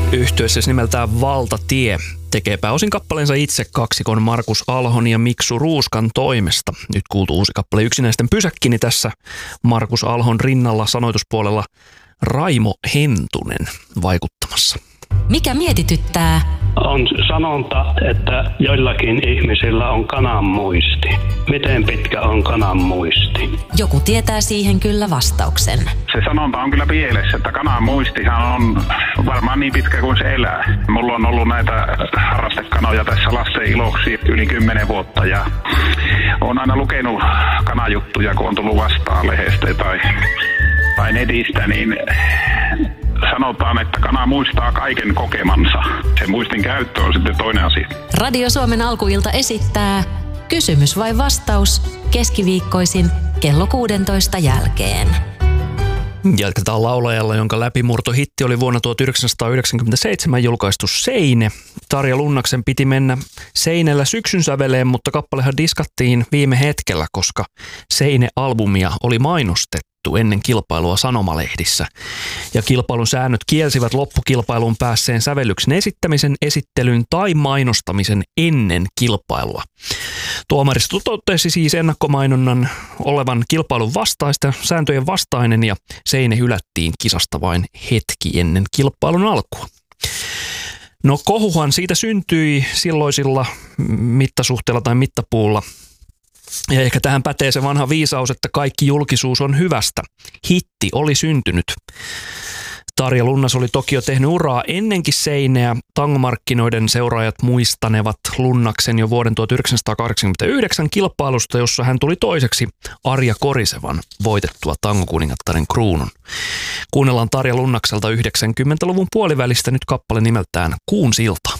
Yhtyeessä nimeltään Valtatie tekee pääosin kappaleensa itse kaksikon Markus Alhon ja Miksu Ruuskan toimesta. Nyt kuultu uusi kappale Yksinäisten pysäkkini tässä Markus Alhon rinnalla sanoituspuolella Raimo Hentunen vaikuttamassa. Mikä mietityttää? On sanonta, että joillakin ihmisillä on kanan muisti. Miten pitkä on kanan muisti? Joku tietää siihen kyllä vastauksen. Se sanonta on kyllä pielessä, että kanan muistihan on varmaan niin pitkä kuin se elää. Mulla on ollut näitä harrastekanoja tässä lasten iloksi yli 10 vuotta ja olen aina lukenut kanajuttuja, kun on tullut vastaan lehdestä tai netistä, niin sanotaan, että kana muistaa kaiken kokemansa. Se muistin käyttö on sitten toinen asia. Radio Suomen alkuilta esittää Kysymys vai vastaus keskiviikkoisin kello 16 jälkeen. Jatketaan laulajalla, jonka läpimurtohitti oli vuonna 1997 julkaistu Seine. Tarja Lunnaksen piti mennä Seinellä syksyn säveleen, mutta kappalehan diskattiin viime hetkellä, koska Seine-albumia oli mainostettu ennen kilpailua sanomalehdissä. Ja kilpailun säännöt kielsivät loppukilpailuun päässeen sävellyksen esittämisen, esittelyn tai mainostamisen ennen kilpailua. Tuomaristo totesi siis ennakkomainonnan olevan kilpailun vastaista, sääntöjen vastainen ja Seine hylättiin kisasta vain hetki ennen kilpailun alkua. No kohuhan siitä syntyi silloisilla mittasuhteilla tai mittapuulla. Ja ehkä tähän pätee se vanha viisaus, että kaikki julkisuus on hyvästä. Hitti oli syntynyt. Tarja Lunnas oli toki jo tehnyt uraa ennenkin Seineä. Tangomarkkinoiden seuraajat muistanevat Lunnaksen jo vuoden 1989 kilpailusta, jossa hän tuli toiseksi Arja Korisevan voitettua tangokuningattaren kruunun. Kuunnellaan Tarja Lunnakselta 90-luvun puolivälistä nyt kappale nimeltään Kuun silta.